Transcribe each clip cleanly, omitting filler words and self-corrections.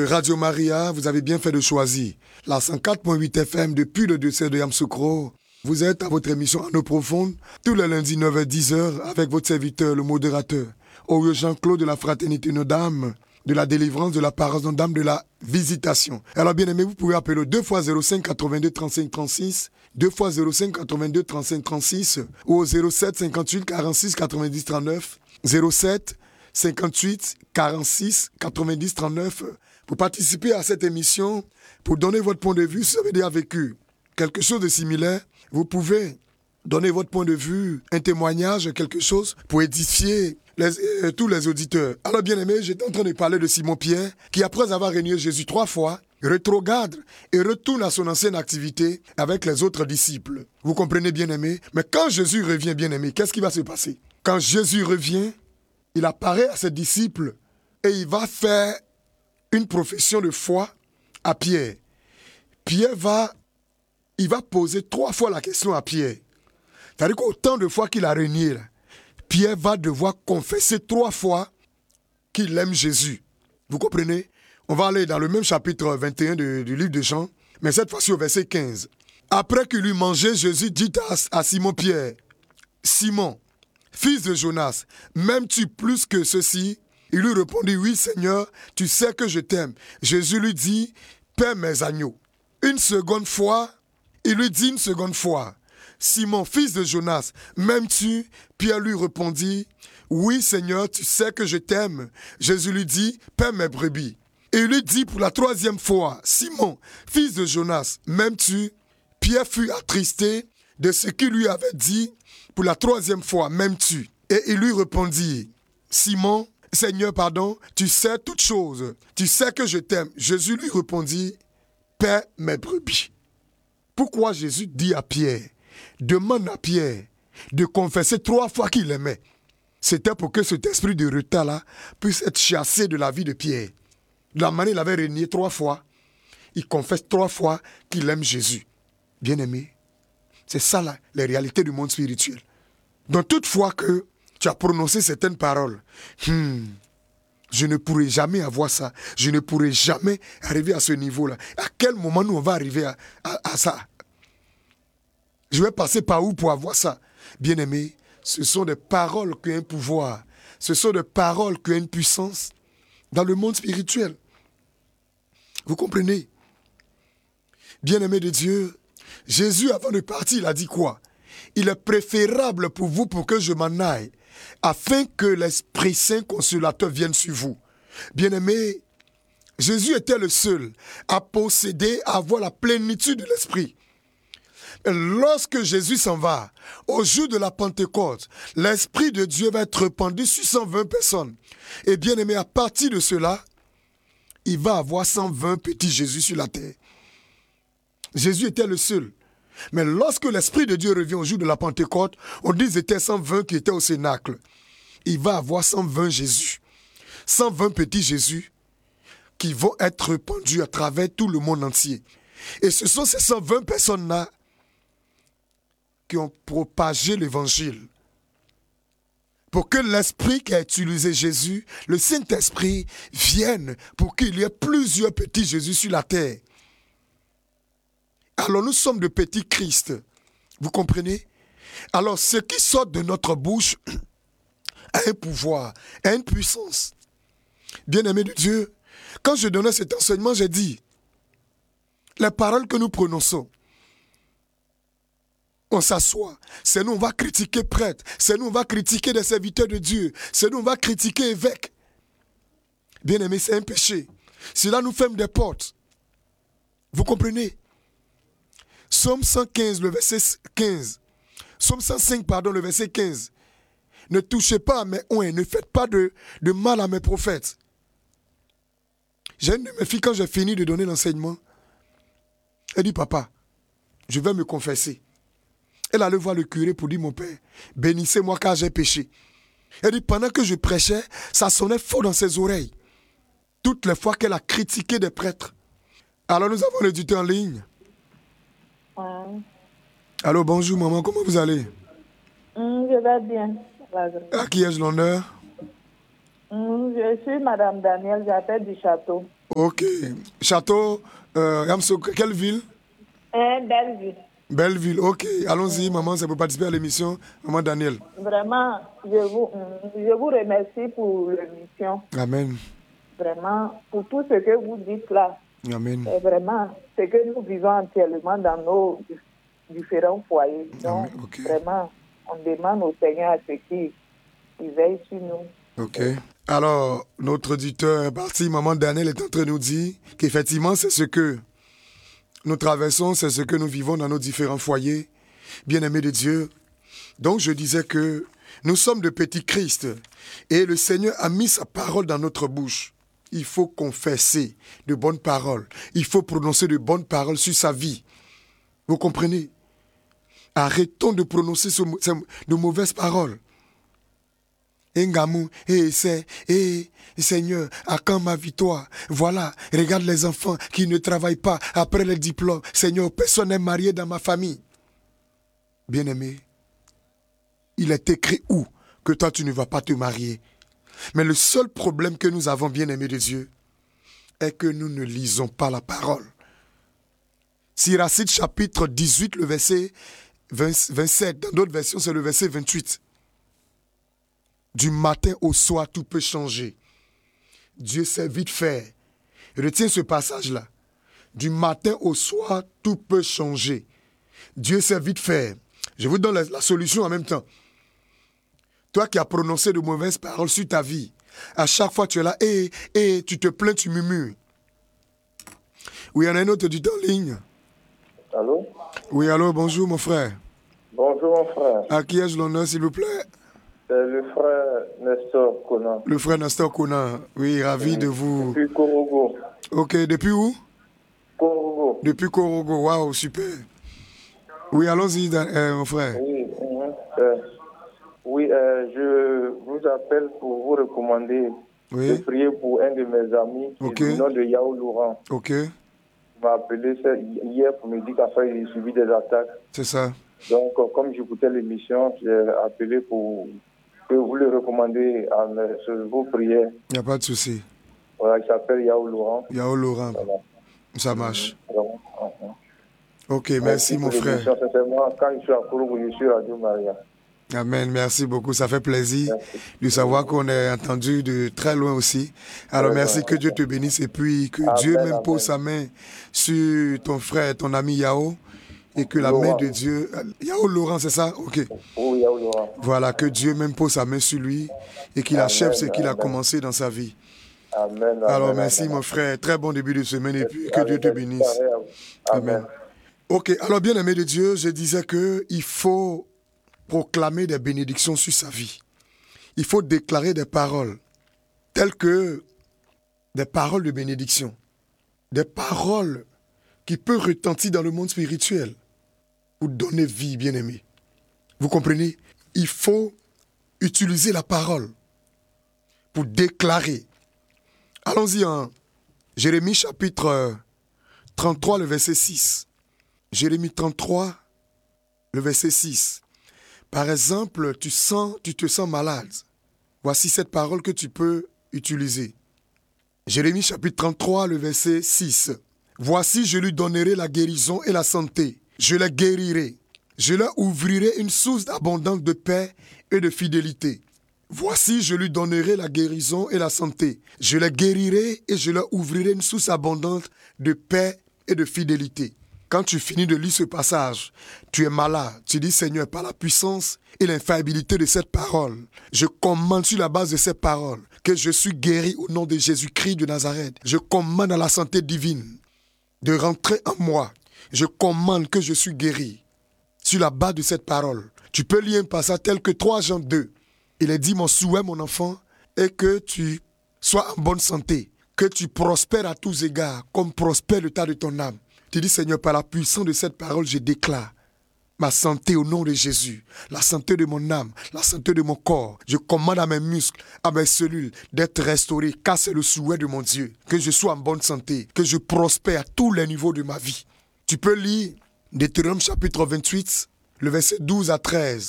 de Radio Maria, vous avez bien fait de choisir la 104.8 FM depuis le diocèse de Yamoussoukro. Vous êtes à votre émission En eau profonde, tous les lundis 9h-10h, avec votre serviteur, le modérateur, Oyo Jean-Claude de la Fraternité Notre-Dame, de la délivrance, de la parole Notre-Dame, de la visitation. Alors bien aimé, vous pouvez appeler 2 x 05 82 35 36, 2 x 05 82 35 36, ou au 07 58 46 90 39, 07 58 46 90 39, pour participer à cette émission, pour donner votre point de vue, si vous avez déjà vécu quelque chose de similaire, vous pouvez donner votre point de vue, un témoignage, quelque chose pour édifier tous les auditeurs. Alors bien aimé, j'étais en train de parler de Simon-Pierre, qui après avoir renié Jésus 3 fois, rétrograde et retourne à son ancienne activité avec les autres disciples. Vous comprenez bien aimé? Mais quand Jésus revient bien aimé, qu'est-ce qui va se passer? Quand Jésus revient, il apparaît à ses disciples et il va faire une profession de foi à Pierre. Pierre va poser 3 fois la question à Pierre. C'est-à-dire qu'autant de fois qu'il a renié, Pierre va devoir confesser 3 fois qu'il aime Jésus. Vous comprenez? On va aller dans le même chapitre 21 du livre de Jean, mais cette fois-ci au verset 15. Après qu'il eut mangé, Jésus dit à Simon-Pierre, « Simon, fils de Jonas, m'aimes-tu plus que ceci ?» Il lui répondit, « Oui, Seigneur, tu sais que je t'aime. » Jésus lui dit, « Paie mes agneaux. » Une seconde fois, il lui dit une seconde fois, « Simon, fils de Jonas, m'aimes-tu » Pierre lui répondit, « Oui, Seigneur, tu sais que je t'aime. » Jésus lui dit, « Paie mes brebis. » Et il lui dit pour la 3e fois, « Simon, fils de Jonas, m'aimes-tu » Pierre fut attristé de ce qu'il lui avait dit pour la 3e fois, « M'aimes-tu » Et il lui répondit, « Simon, Seigneur, tu sais toutes choses, tu sais que je t'aime. » Jésus lui répondit, « Paie mes brebis. » Pourquoi Jésus dit à Pierre, demande à Pierre de confesser 3 fois qu'il aimait? C'était pour que cet esprit de retard-là puisse être chassé de la vie de Pierre. De la manière il avait renié 3 fois, il confesse 3 fois qu'il aime Jésus. Bien-aimé, c'est ça là, les réalités du monde spirituel. Donc toutefois que tu as prononcé certaines paroles, je ne pourrai jamais avoir ça, je ne pourrai jamais arriver à ce niveau-là. À quel moment nous on va arriver à ça? Je vais passer par où pour avoir ça? Bien-aimé, ce sont des paroles qui ont un pouvoir, ce sont des paroles qui ont une puissance dans le monde spirituel. Vous comprenez? Bien-aimé de Dieu, Jésus, avant de partir, il a dit quoi? Il est préférable pour vous pour que je m'en aille, afin que l'Esprit Saint Consolateur vienne sur vous. Bien-aimé, Jésus était le seul à posséder, à avoir la plénitude de l'Esprit. Et lorsque Jésus s'en va, au jour de la Pentecôte, l'Esprit de Dieu va être répandu sur 120 personnes. Et bien-aimé, à partir de cela, il va avoir 120 petits Jésus sur la terre. Jésus était le seul. Mais lorsque l'Esprit de Dieu revient au jour de la Pentecôte, on dit qu'ils étaient 120 qui étaient au Cénacle. Il va avoir 120 Jésus. 120 petits Jésus qui vont être répandus à travers tout le monde entier. Et ce sont ces 120 personnes-là qui ont propagé l'Évangile. Pour que l'Esprit qui a utilisé Jésus, le Saint-Esprit, vienne pour qu'il y ait plusieurs petits Jésus sur la terre. Alors nous sommes de petits Christ. Vous comprenez? Alors ce qui sort de notre bouche a un pouvoir, a une puissance. Bien-aimé de Dieu, quand je donnais cet enseignement, j'ai dit, les paroles que nous prononçons, on s'assoit, c'est nous on va critiquer prêtres, c'est nous on va critiquer des serviteurs de Dieu, c'est nous on va critiquer évêques. Bien-aimé, c'est un péché. Cela nous ferme des portes. Vous comprenez? Psaume 115, le verset 15. Psaume 105, le verset 15. Ne touchez pas à mes oins, ne faites pas de mal à mes prophètes. J'ai une de mes filles, quand j'ai fini de donner l'enseignement, elle dit, papa, je vais me confesser. Elle allait voir le curé pour dire, mon père, bénissez-moi car j'ai péché. Elle dit, pendant que je prêchais, ça sonnait fort dans ses oreilles. Toutes les fois qu'elle a critiqué des prêtres. Alors nous avons l'édité en ligne. Allô, bonjour maman, comment vous allez? Je vais bien. À qui ai-je l'honneur? Je suis Madame Daniel, j'appelle du château. Ok. Château, Yamoussoukro, quelle ville? Belleville. Belleville, ok. Allons-y, maman, c'est pour participer à l'émission. Maman Daniel. Vraiment, je vous remercie pour l'émission. Amen. Vraiment, pour tout ce que vous dites là. Amen. C'est vraiment ce que nous vivons actuellement dans nos différents foyers. Donc, Amen. Ok. vraiment, on demande au Seigneur à ce qu'il veille sur nous. Ok. Alors, notre auditeur parti, maman Daniel, est en train de nous dire qu'effectivement, c'est ce que nous traversons, c'est ce que nous vivons dans nos différents foyers, bien-aimés de Dieu. Donc, je disais que nous sommes de petits Christ et le Seigneur a mis sa parole dans notre bouche. Il faut confesser de bonnes paroles. Il faut prononcer de bonnes paroles sur sa vie. Vous comprenez? Arrêtons de prononcer de mauvaises paroles. Engamou, Seigneur, à quand ma victoire? Voilà, regarde les enfants qui ne travaillent pas après le diplôme. Seigneur, personne n'est marié dans ma famille. Bien-aimé, il est écrit où que toi tu ne vas pas te marier? Mais le seul problème que nous avons, bien-aimé de Dieu, est que nous ne lisons pas la parole. Siracide chapitre 18, le verset 27, dans d'autres versions c'est le verset 28. Du matin au soir, tout peut changer. Dieu sait vite faire. Retiens ce passage-là. Du matin au soir, tout peut changer. Dieu sait vite faire. Je vous donne la solution en même temps. Toi qui as prononcé de mauvaises paroles sur ta vie, à chaque fois tu es là, tu te plains, tu murmures. Oui, il y en a un autre auditeur en ligne. Allô? Oui, allô, bonjour mon frère. Bonjour mon frère. À qui ai-je l'honneur, s'il vous plaît? C'est le frère Nestor Kona. Le frère Nestor Kona. Oui, ravi de vous. Depuis Korogo. Ok, depuis où? Korogo. Depuis Korogo, waouh, super. Oui, allons-y, mon frère. Oui, je vous appelle pour vous recommander de prier pour un de mes amis, du nom de Yao Laurent. Ok. Il m'a appelé hier pour me dire qu'il a subi des attaques. C'est ça. Donc, comme j'écoutais l'émission, j'ai appelé pour que vous le recommandez à vos prières. Il n'y a pas de souci. Voilà, il s'appelle Yao Laurent. Yao Laurent. Voilà. Ça marche. Ok, merci mon frère. Sincèrement, quand je suis à Kourougou, je suis Radio Maria. Amen, merci beaucoup. Ça fait plaisir de savoir qu'on est entendu de très loin aussi. Alors merci, que Dieu te bénisse et puis que Dieu même pose sa main sur ton frère, ton ami Yao. Et que la main de Dieu... Yao Laurent, c'est ça? Ok. Oui, Yao Laurent. Voilà, que Dieu même pose sa main sur lui et qu'il achève ce qu'il a commencé dans sa vie. Amen. Alors merci mon frère, très bon début de semaine et puis que Dieu te bénisse. Amen. Ok, alors bien aimé de Dieu, je disais qu'il faut proclamer des bénédictions sur sa vie. Il faut déclarer des paroles telles que des paroles de bénédiction, des paroles qui peuvent retentir dans le monde spirituel pour donner vie, bien aimé. Vous comprenez? Il faut utiliser la parole pour déclarer. Allons-y en Jérémie chapitre 33, le verset 6. Jérémie 33, le verset 6. Par exemple, tu te sens malade. Voici cette parole que tu peux utiliser. Jérémie chapitre 33, le verset 6. Voici, je lui donnerai la guérison et la santé. Je les guérirai. Je leur ouvrirai une source abondante de paix et de fidélité. Voici, je lui donnerai la guérison et la santé. Je les guérirai et je leur ouvrirai une source abondante de paix et de fidélité. Quand tu finis de lire ce passage, tu es malade. Tu dis, Seigneur, par la puissance et l'infaillibilité de cette parole, je commande sur la base de cette parole que je suis guéri au nom de Jésus-Christ de Nazareth. Je commande à la santé divine de rentrer en moi. Je commande que je suis guéri sur la base de cette parole. Tu peux lire un passage tel que 3 Jean 2. Il est dit, mon souhait, mon enfant, est que tu sois en bonne santé, que tu prospères à tous égards, comme prospère l'état de ton âme. Tu dis, Seigneur, par la puissance de cette parole, je déclare ma santé au nom de Jésus, la santé de mon âme, la santé de mon corps. Je commande à mes muscles, à mes cellules d'être restaurés, car c'est le souhait de mon Dieu, que je sois en bonne santé, que je prospère à tous les niveaux de ma vie. Tu peux lire Deutéronome chapitre 28, le verset 12 à 13.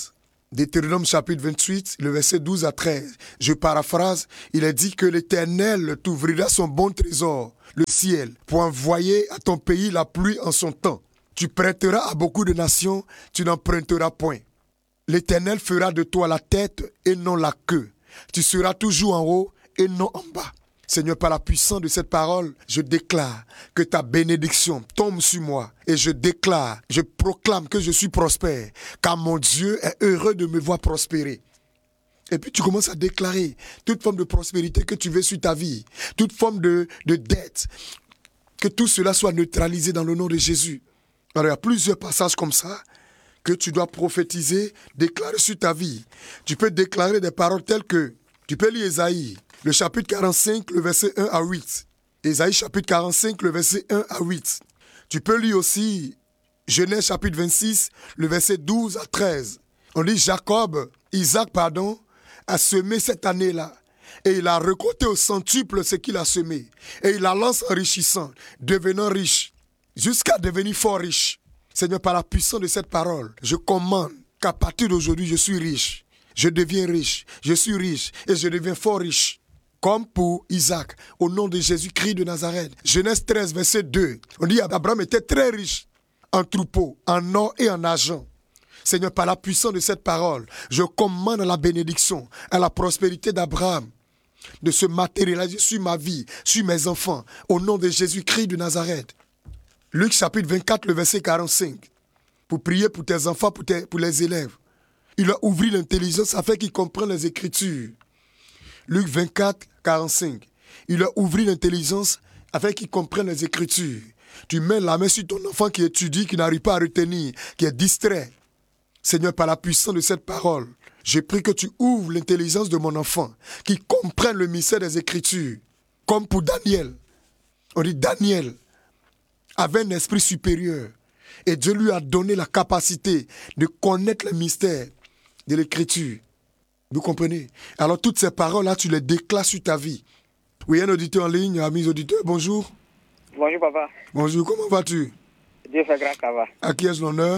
Deutéronome chapitre 28, le verset 12 à 13. Je paraphrase, il est dit que l'Éternel t'ouvrira son bon trésor, le ciel, pour envoyer à ton pays la pluie en son temps. Tu prêteras à beaucoup de nations, tu n'emprunteras point. L'Éternel fera de toi la tête et non la queue. Tu seras toujours en haut et non en bas. Seigneur, par la puissance de cette parole, je déclare que ta bénédiction tombe sur moi. Et je déclare, je proclame que je suis prospère, car mon Dieu est heureux de me voir prospérer. Et puis tu commences à déclarer toute forme de prospérité que tu veux sur ta vie, toute forme de dette, que tout cela soit neutralisé dans le nom de Jésus. Alors il y a plusieurs passages comme ça que tu dois prophétiser, déclarer sur ta vie. Tu peux déclarer des paroles telles que, tu peux lire Ésaïe, le chapitre 45, le verset 1 à 8. Ésaïe chapitre 45, le verset 1 à 8. Tu peux lire aussi Genèse chapitre 26, le verset 12 à 13. On dit Isaac, a semé cette année-là. Et il a récolté au centuple ce qu'il a semé. Et il la lance enrichissant, devenant riche, jusqu'à devenir fort riche. Seigneur, par la puissance de cette parole, je commande qu'à partir d'aujourd'hui, je suis riche. Je deviens riche, je suis riche et je deviens fort riche. Comme pour Isaac, au nom de Jésus-Christ de Nazareth. Genèse 13, verset 2. On dit qu'Abraham était très riche en troupeaux, en or et en argent. Seigneur, par la puissance de cette parole, je commande à la bénédiction, à la prospérité d'Abraham, de se matérialiser sur ma vie, sur mes enfants, au nom de Jésus-Christ de Nazareth. Luc chapitre 24, le verset 45. Pour prier pour tes enfants, pour les élèves. Il a ouvert l'intelligence afin qu'ils comprennent les Écritures. Luc 24, 45. Il a ouvert l'intelligence afin qu'ils comprennent les Écritures. Tu mets la main sur ton enfant qui étudie, qui n'arrive pas à retenir, qui est distrait. Seigneur, par la puissance de cette parole, je prie que tu ouvres l'intelligence de mon enfant, qui comprenne le mystère des Écritures. Comme pour Daniel. On dit Daniel avait un esprit supérieur. Et Dieu lui a donné la capacité de connaître le mystère de l'Écriture. Vous comprenez? Alors toutes ces paroles-là, tu les déclares sur ta vie. Oui, un auditeur en ligne, amis auditeurs, bonjour. Bonjour papa. Bonjour, comment vas-tu? Dieu fait grâce, ça va. À qui est-ce l'honneur?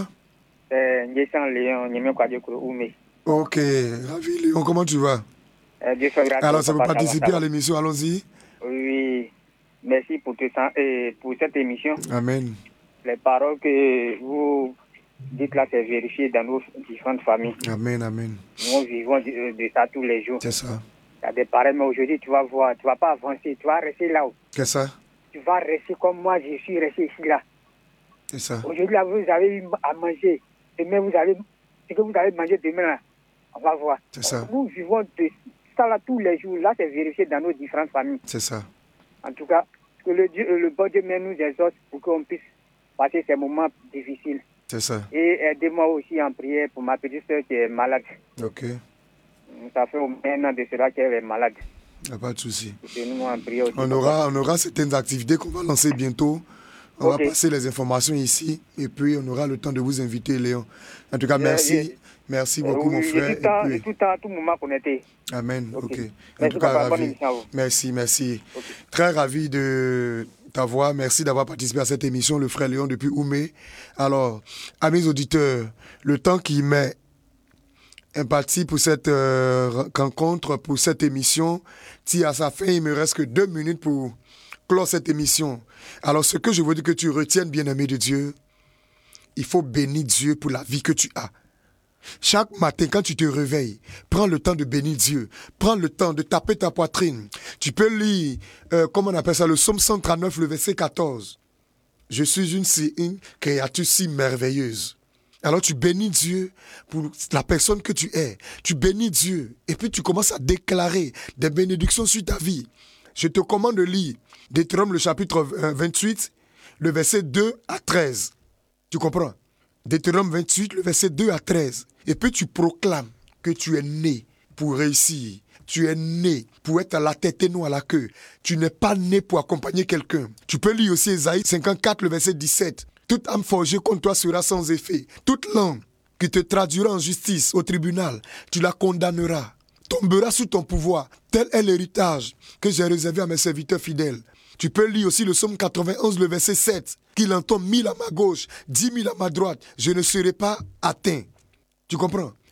Ndiessan Léon, Nyeme Kwadjokuro, Oumé. Ok, ravi Léon, comment tu vas? Dieu fait grâce. Alors ça veut participer à l'émission, allons-y. Oui, merci pour cette émission. Amen. Les paroles que vous dites là, c'est vérifié dans nos différentes familles. Amen, amen. Nous vivons de ça tous les jours. C'est ça. Il y a des paroles, mais aujourd'hui, tu vas voir, tu ne vas pas avancer, tu vas rester là-haut. Qu'est-ce ça? Tu vas rester comme moi, je suis resté ici là. C'est ça. Aujourd'hui, là, vous avez eu à manger. Demain, ce que vous allez manger demain, là, on va voir. C'est ça. Nous vivons de ça là tous les jours. Là, c'est vérifié dans nos différentes familles. C'est ça. En tout cas, que le bon Dieu nous exauce pour qu'on puisse passer ces moments difficiles. C'est ça. Et aidez-moi aussi en prière pour ma petite soeur qui est malade. Ok. Ça fait au moins un an de cela qu'elle est malade. Il n'y a pas de souci. Nous en prier aussi. On aura certaines activités qu'on va lancer bientôt. On va passer les informations ici et puis on aura le temps de vous inviter, Léon. En tout cas, merci. Merci beaucoup, mon frère. Tout moment connecté. Amen. Ok. En tout Merci, cas, papa, ravi. Merci. Okay. Très ravi de t'avoir. Merci d'avoir participé à cette émission, le frère Léon depuis Oumé. Alors, amis auditeurs, le temps qui m'est imparti pour cette rencontre, pour cette émission, tire à sa fin. Il me reste que 2 minutes pour clore cette émission. Alors, ce que je veux dire que tu retiennes, bien-aimé de Dieu, il faut bénir Dieu pour la vie que tu as. Chaque matin, quand tu te réveilles, prends le temps de bénir Dieu. Prends le temps de taper ta poitrine. Tu peux lire, comment on appelle ça, le psaume 139, le verset 14. Je suis une créature si merveilleuse. Alors tu bénis Dieu pour la personne que tu es. Tu bénis Dieu. Et puis tu commences à déclarer des bénédictions sur ta vie. Je te commande de lire Deutéronome le chapitre 28, le verset 2 à 13. Tu comprends? Deutéronome 28, le verset 2 à 13. Et puis tu proclames que tu es né pour réussir. Tu es né pour être à la tête et non à la queue. Tu n'es pas né pour accompagner quelqu'un. Tu peux lire aussi Ésaïe 54, le verset 17. Toute âme forgée contre toi sera sans effet. Toute langue qui te traduira en justice au tribunal, tu la condamneras. Tombera sous ton pouvoir. Tel est l'héritage que j'ai réservé à mes serviteurs fidèles. Tu peux lire aussi le psaume 91, le verset 7. Qu'il en tombe 1000 à ma gauche, 10 000 à ma droite, je ne serai pas atteint. Tu comprends?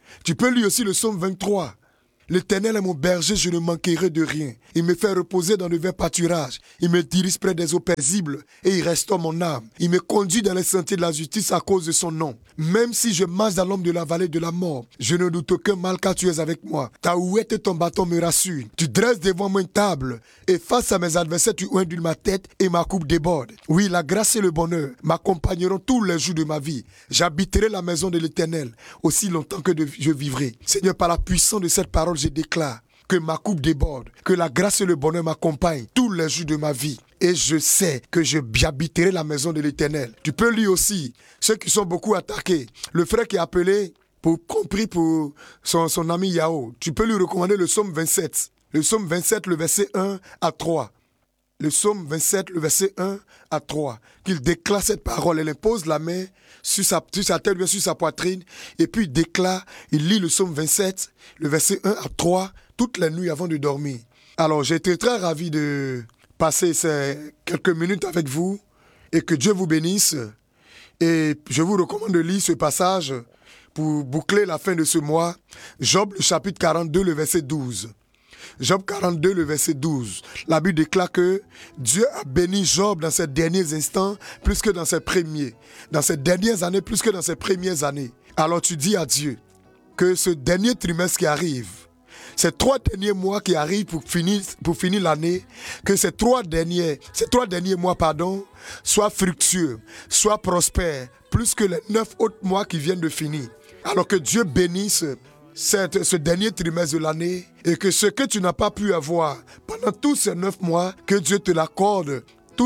Tu peux lire aussi le psaume 23. L'Éternel est mon berger, je ne manquerai de rien. Il me fait reposer dans de verts pâturages. Il me dirige près des eaux paisibles et il restaure mon âme. Il me conduit dans les sentiers de la justice à cause de son nom. Même si je marche dans l'ombre de la vallée de la mort, je ne doute aucun mal car tu es avec moi. Ta houette et ton bâton me rassurent. Tu dresses devant moi une table et face à mes adversaires, tu oindules ma tête et ma coupe déborde. Oui, la grâce et le bonheur m'accompagneront tous les jours de ma vie. J'habiterai la maison de l'Éternel aussi longtemps que je vivrai. Seigneur, par la puissance de cette parole, je déclare que ma coupe déborde, que la grâce et le bonheur m'accompagnent tous les jours de ma vie. Et je sais que j'habiterai la maison de l'Éternel. Tu peux lire aussi ceux qui sont beaucoup attaqués. Le frère qui est appelé, compris pour son ami Yao. Tu peux lui recommander le psaume 27. Le psaume 27, le verset 1 à 3. Le psaume 27, le verset 1 à 3. Qu'il déclare cette parole. Elle impose la main sur sa tête, bien sur sa poitrine. Et puis il déclare, il lit le psaume 27, le verset 1 à 3, toutes les nuits avant de dormir. Alors, j'ai été très ravi de passer ces quelques minutes avec vous. Et que Dieu vous bénisse. Et je vous recommande de lire ce passage pour boucler la fin de ce mois. Job, le chapitre 42, le verset 12. Job 42, le verset 12. La Bible déclare que Dieu a béni Job dans ses derniers instants plus que dans ses premiers. Dans ses dernières années plus que dans ses premières années. Alors tu dis à Dieu que ce dernier trimestre qui arrive, ces 3 derniers mois qui arrivent pour finir l'année, que ces trois derniers mois, soient fructueux, soient prospères, plus que les 9 autres mois qui viennent de finir. Alors que Dieu bénisse ce dernier trimestre de l'année et que ce que tu n'as pas pu avoir pendant tous ces 9 mois, que Dieu te l'accorde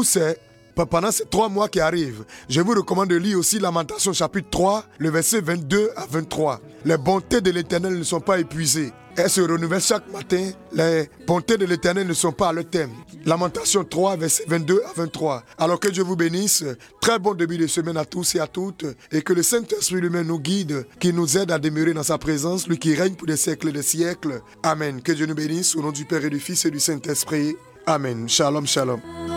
pendant ces 3 mois qui arrivent. Je vous recommande de lire aussi Lamentation chapitre 3, le verset 22 à 23. Les bontés de l'Éternel ne sont pas épuisées. Elles se renouvellent chaque matin. Les bontés de l'Éternel ne sont pas à leur terme. Lamentation 3, verset 22 à 23. Alors que Dieu vous bénisse. Très bon début de semaine à tous et à toutes. Et que le Saint-Esprit lui-même nous guide, qui nous aide à demeurer dans sa présence, lui qui règne pour des siècles et des siècles. Amen. Que Dieu nous bénisse au nom du Père et du Fils et du Saint-Esprit. Amen. Shalom, shalom.